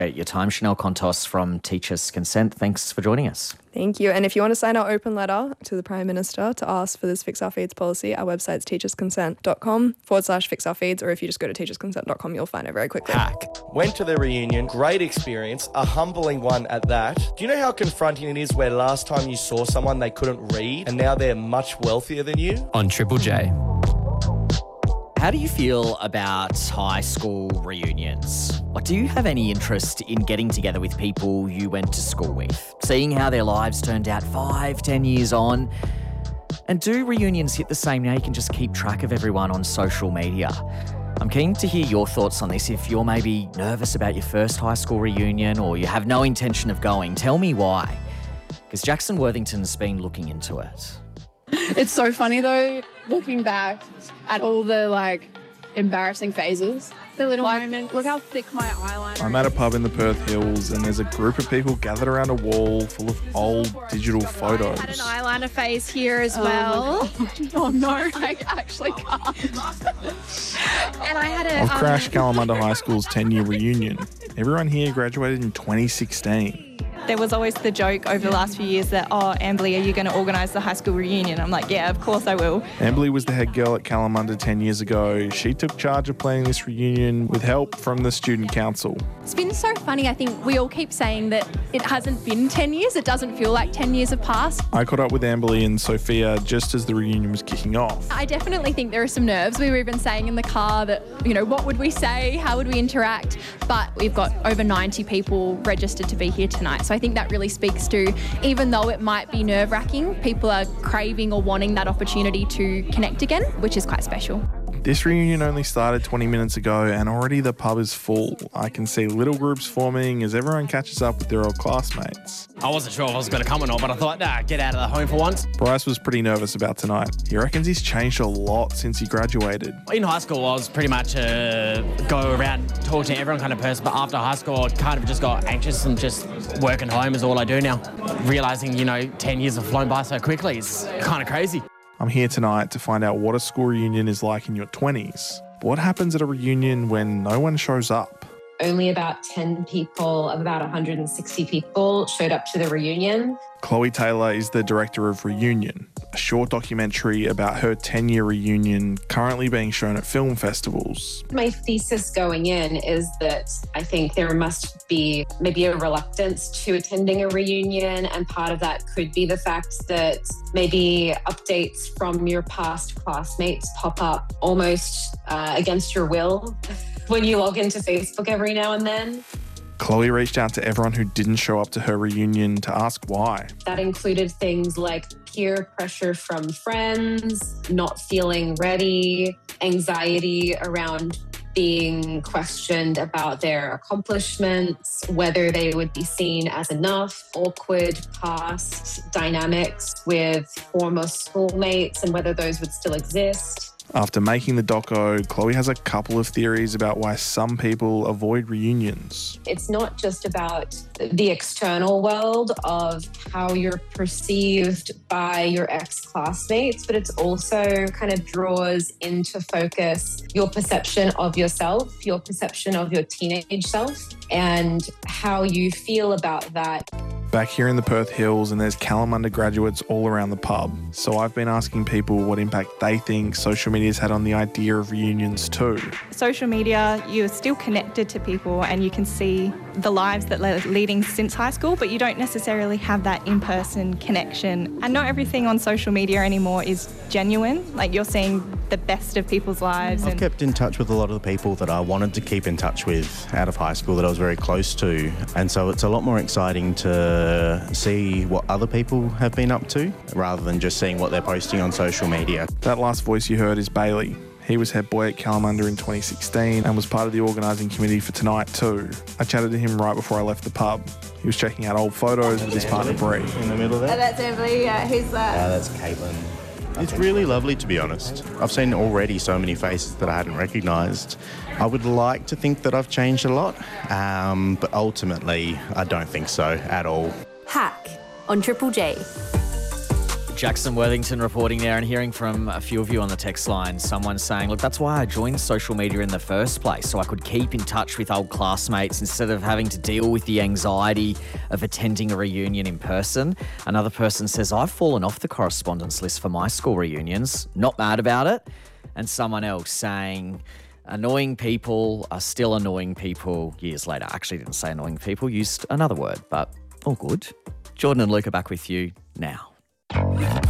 Your time, Chanel Contos from Teachers Consent. Thanks for joining us. Thank you. And if you want to sign our open letter to the Prime Minister to ask for this Fix Our Feeds policy, our website's teachersconsent.com/fixourfeeds, or if you just go to teachersconsent.com, you'll find it very quickly. Hack. Went to the reunion. Great experience. A humbling one at that. Do you know how confronting it is where last time you saw someone they couldn't read and now they're much wealthier than you? On Triple J. How do you feel about high school reunions? Like, do you have any interest in getting together with people you went to school with, seeing how their lives turned out 5-10 years on? And do reunions hit the same now you can just keep track of everyone on social media? I'm keen to hear your thoughts on this. If you're maybe nervous about your first high school reunion or you have no intention of going, tell me why. Because Jackson Worthington's been looking into it. It's so funny though, looking back at all the embarrassing phases. The little moments. Look how thick my eyeliner is. I'm at a pub in the Perth Hills and there's a group of people gathered around a wall full of old digital photos. I had an eyeliner phase here as well. Oh no, I actually can't. And I had a... I've crashed Kalamunda High School's 10-year reunion. Everyone here graduated in 2016. There was always the joke over the last few years that, Amberly, are you going to organise the high school reunion? I'm like, yeah, of course I will. Amberly was the head girl at Kalamunda 10 years ago. She took charge of planning this reunion with help from the student council. It's been so funny. I think we all keep saying that it hasn't been 10 years. It doesn't feel like 10 years have passed. I caught up with Amberly and Sophia just as the reunion was kicking off. I definitely think there are some nerves. We were even saying in the car that, what would we say? How would we interact? But we've got over 90 people registered to be here tonight. So I think that really speaks to, even though it might be nerve-wracking, people are craving or wanting that opportunity to connect again, which is quite special. This reunion only started 20 minutes ago and already the pub is full. I can see little groups forming as everyone catches up with their old classmates. I wasn't sure if I was going to come or not, but I thought, get out of the home for once. Bryce was pretty nervous about tonight. He reckons he's changed a lot since he graduated. In high school, I was pretty much a go around, talk to everyone kind of person, but after high school, I kind of just got anxious and just working home is all I do now. Realising, 10 years have flown by so quickly, it's kind of crazy. I'm here tonight to find out what a school reunion is like in your 20s. What happens at a reunion when no one shows up? Only about 10 people of about 160 people showed up to the reunion. Chloe Taylor is the director of Reunion, a short documentary about her 10-year reunion currently being shown at film festivals. My thesis going in is that I think there must be maybe a reluctance to attending a reunion, and part of that could be the fact that maybe updates from your past classmates pop up almost against your will when you log into Facebook every now and then. Chloe reached out to everyone who didn't show up to her reunion to ask why. That included things like peer pressure from friends, not feeling ready, anxiety around being questioned about their accomplishments, whether they would be seen as enough, awkward past dynamics with former schoolmates and whether those would still exist. After making the doco, Chloe has a couple of theories about why some people avoid reunions. It's not just about the external world of how you're perceived by your ex-classmates, but it's also kind of draws into focus your perception of yourself, your perception of your teenage self, and how you feel about that. Back here in the Perth Hills, and there's Kalamunda graduates all around the pub. So I've been asking people what impact they think social media's had on the idea of reunions too. Social media, you're still connected to people and you can see the lives that they're leading since high school, but you don't necessarily have that in-person connection. And not everything on social media anymore is genuine. Like, you're seeing the best of people's lives. I've kept in touch with a lot of the people that I wanted to keep in touch with out of high school that I was very close to. And so it's a lot more exciting to see what other people have been up to rather than just seeing what they're posting on social media. That last voice you heard is Bailey. He was head boy at Kalamunda in 2016 and was part of the organising committee for tonight too. I chatted to him right before I left the pub. He was checking out old photos with his partner Bree. In the middle there? That's Emily. Who's that? That's Caitlin. It's really lovely, to be honest. I've seen already so many faces that I hadn't recognised. I would like to think that I've changed a lot, but ultimately I don't think so at all. Hack on Triple J. Jackson Worthington reporting there, and hearing from a few of you on the text line, someone saying, look, that's why I joined social media in the first place, so I could keep in touch with old classmates instead of having to deal with the anxiety of attending a reunion in person. Another person says, I've fallen off the correspondence list for my school reunions, not mad about it. And someone else saying, annoying people are still annoying people years later. I actually didn't say annoying people, used another word, but all good. Jordan and Luke are back with you now.